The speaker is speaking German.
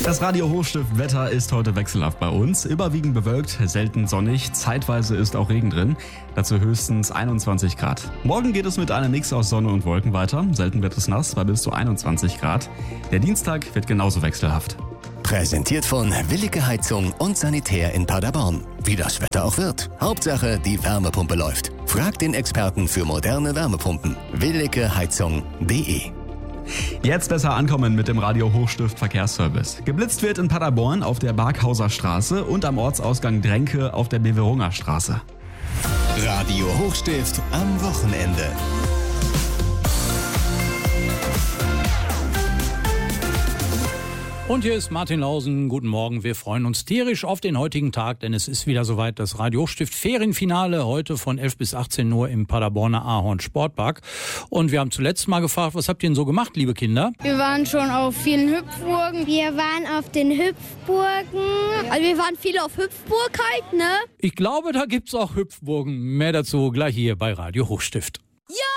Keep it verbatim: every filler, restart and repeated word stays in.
Das Radio Hochstift Wetter ist heute wechselhaft bei uns. Überwiegend bewölkt, selten sonnig, zeitweise ist auch Regen drin. Dazu höchstens einundzwanzig Grad. Morgen geht es mit einem Mix aus Sonne und Wolken weiter. Selten wird es nass bei bis zu einundzwanzig Grad. Der Dienstag wird genauso wechselhaft. Präsentiert von Willige Heizung und Sanitär in Paderborn. Wie das Wetter auch wird. Hauptsache, die Wärmepumpe läuft. Fragt den Experten für moderne Wärmepumpen. willige heizung punkt de. Jetzt besser ankommen mit dem Radio Hochstift Verkehrsservice. Geblitzt wird in Paderborn auf der Barkhauser Straße und am Ortsausgang Dränke auf der Beverunger Straße. Radio Hochstift am Wochenende. Und hier ist Martin Lausen. Guten Morgen. Wir freuen uns tierisch auf den heutigen Tag, denn es ist wieder soweit das Radio Hochstift Ferienfinale heute von elf bis achtzehn Uhr im Paderborner Ahorn Sportpark. Und wir haben zuletzt mal gefragt, was habt ihr denn so gemacht, liebe Kinder? Wir waren schon auf vielen Hüpfburgen. Wir waren auf den Hüpfburgen. Also wir waren viel auf Hüpfburg halt, ne? Ich glaube, da gibt's auch Hüpfburgen. Mehr dazu gleich hier bei Radio Hochstift. Ja!